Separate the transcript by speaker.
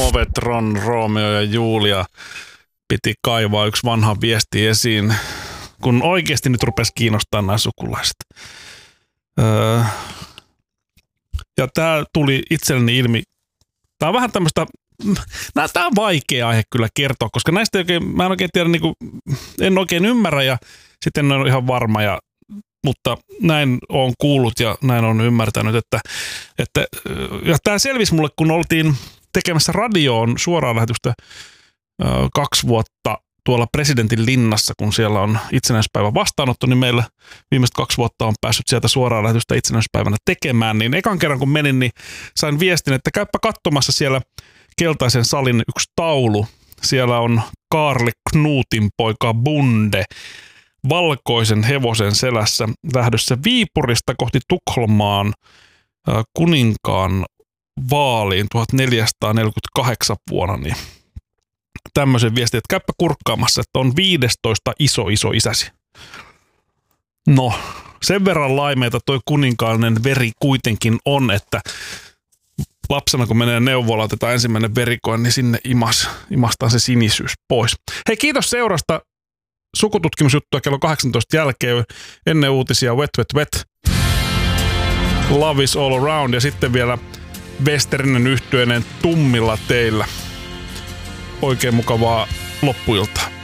Speaker 1: Movetron, Romeo ja Julia piti kaivaa yksi vanha viesti esiin, kun oikeasti nyt rupesi kiinnostaa nämä sukulaiset. Ja tämä tuli itselleni ilmi. Tämä on vähän tämmöistä, tämä on vaikea aihe kyllä kertoa, koska näistä mä en oikein tiedä, en oikein ymmärrä ja sitten en ole ihan varma, mutta näin olen kuullut ja näin olen ymmärtänyt, että tämä selvisi mulle, kun oltiin tekemässä radioon suoraan lähetystä 2 vuotta tuolla Presidentin linnassa, kun siellä on itsenäispäivän vastaanotto, niin meillä viimeiset 2 vuotta on päässyt sieltä suoraan lähetystä itsenäispäivänä tekemään, niin ekan kerran kun menin, niin sain viestin, että käypä katsomassa siellä keltaisen salin yksi taulu. Siellä on Kaarle Knutin poika Bunde valkoisen hevosen selässä lähdössä Viipurista kohti Tukholmaan kuninkaan vaaliin 1448 vuonna, niin tämmöisen viestin, että käyppä kurkkaamassa, että on 15 iso isäsi. No, sen verran laimeita toi kuninkaallinen veri kuitenkin on, että lapsena kun menee neuvolaan, otetaan ensimmäinen verikoe, niin sinne imastaan se sinisyys pois. Hei, kiitos seurasta. Sukututkimusjuttuja kello 18 jälkeen, ennen uutisia Wet Wet Wet, Love is all around ja sitten vielä Westerinen yhtyeinen Tummilla teillä. Oikein mukavaa loppuiltaa.